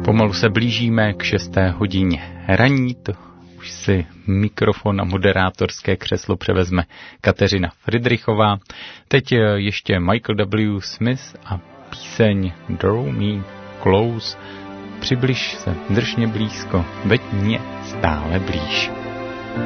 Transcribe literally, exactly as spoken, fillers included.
Pomalu se blížíme k šesté hodině ranní, to už si mikrofon a moderátorské křeslo převezme Kateřina Fridrichová. Teď ještě Michael W. Smith a píseň Draw Me Close. Přibliž se, drž mě blízko, veď mě stále blíž.